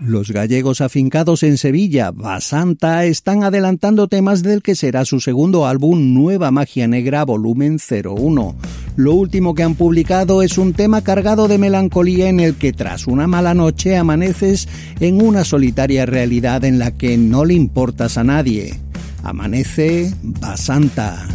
Los gallegos afincados en Sevilla, Basanta, están adelantando temas del que será su segundo álbum Nueva Magia Negra volumen 01. Lo último que han publicado es un tema cargado de melancolía en el que tras una mala noche amaneces en una solitaria realidad en la que no le importas a nadie. Amanece Basanta.